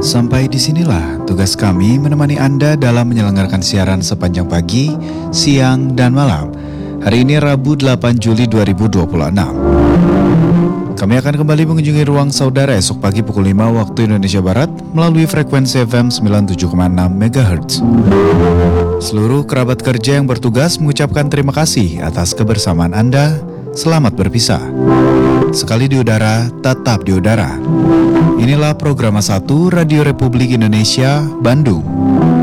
Sampai disinilah tugas kami menemani Anda dalam menyelenggarakan siaran sepanjang pagi, siang, dan malam. Hari ini Rabu 8 Juli 2026. Kami akan kembali mengunjungi ruang saudara esok pagi pukul 5 waktu Indonesia Barat melalui frekuensi FM 97,6 MHz. Seluruh kerabat kerja yang bertugas mengucapkan terima kasih atas kebersamaan Anda. Selamat berpisah. Sekali di udara, tetap di udara. Inilah program 1 Radio Republik Indonesia, Bandung.